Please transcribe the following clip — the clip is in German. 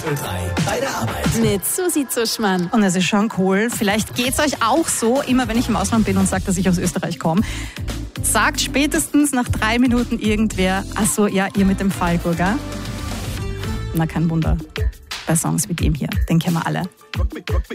3 bei der Arbeit. Mit Susi Zuschmann. Und es ist schon cool. Vielleicht geht es euch auch so, immer wenn ich im Ausland bin und sage, dass ich aus Österreich komme. Sagt spätestens nach 3 Minuten irgendwer, ach so, ja, ihr mit dem Fallburger. Na, kein Wunder. Bei Songs wie dem hier, den kennen wir alle.